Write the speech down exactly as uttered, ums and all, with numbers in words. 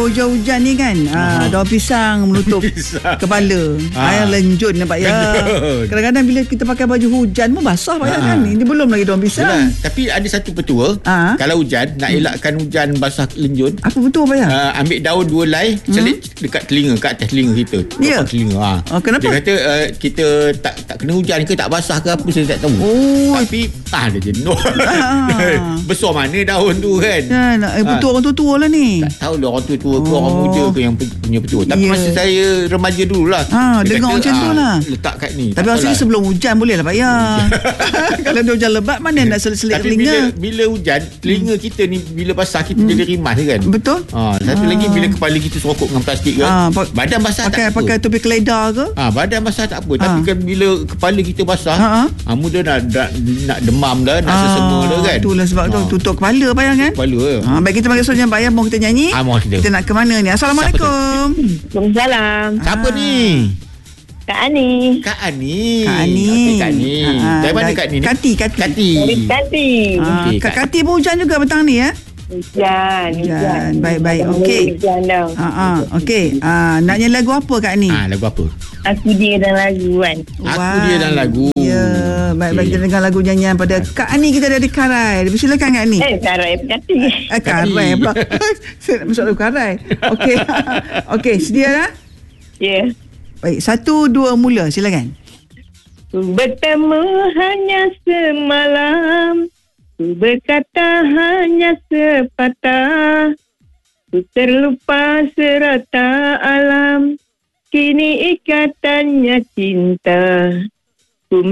hujan-hujan ni kan, ah, daun pisang menutup Pisang. kepala. Ah. Air lenjun nampak ya. Lenjun. Kadang-kadang bila kita pakai baju hujan pun basah pak ya Ah. kan. Ini belum lagi daun pisang. Yalah, tapi ada satu petua. Ah. Kalau hujan, nak elakkan hujan basah lenjun, Apa betul pak ya? uh, ambil daun dua helai, selit dekat telinga, kat atas telinga kita. Ya. Dekat telinga. Ha. Oh, kenapa? Dia kata uh, kita tak tak kena hujan ke, tak basah ke apa, saya tak tahu. Oh. Tapi ah dia jenuh. Ah. Besar mana daun tu kan? Kan, eh, betul orang tua-tua lah ni. Tak tahu lah orang tua-tua ke Oh. orang muda ke yang punya petua. Tapi Ya. masa saya remaja dululah. Ah, dia dengar kata, macam tu ah, lah. letak kat ni. Tapi Tak rasanya tahulah. sebelum hujan boleh lah pak ya. Kalau dia hujan lebat mana nak selit-selit Tapi telinga. bila bila hujan, telinga kita ni bila basah kita jadi rimas kan. Betul? Ha, satu Ah. lagi bila kepala kita serokok dengan plastik kan. Ah, pa- badan basah Pakai tak apa. pakai topi keledar ke? Ah, badan basah tak apa. Tapi Ah. kan bila kepala kita basah, Ha, ha. ah, mudah nak, nak nak demam dah, nak sesama dah kan. Itulah sebab tu Ah. tutup kepala pak ya kan? Kepala ya. Ha, baik kita panggil soalnya pak ya, mau kita nyanyi. Ah, mohon kita. Kita nak ke mana ni? Assalamualaikum. Waalaikumsalam. Siapa ni? Kak Ani. Kak Ani. Kak Ani. Okey, Kak Ani. Ha, Dari mana dari- Kak Ani ni? Kati, Kati. Kati. Dari Kati. Ha, Okey, Kak Kak- Kati pun hujan juga petang ni ya? Hujan. Hujan. Baik-baik. Okey. Hujan dah. Ha ah, okey. Ah, nak nyanyi lagu apa Kak Ni? Ah, lagu apa? Aku dia dan lagu kan. Aku dia dan lagu. Ya, baik-baik Okey. kita dengar lagu nyanyian pada Kak Ani kita dari Karai. Silakan Kak Ani. Eh, Sarah Kati. Eh, Karai pula. Saya nak masuk lagu Karai. Okey. Okey, sedia dah? Ya. Baik, satu, dua, mula. Silakan. Ku bertemu hanya semalam. Ku berkata hanya sepatah. Ku terlupa serata alam. Kini ikatannya cinta.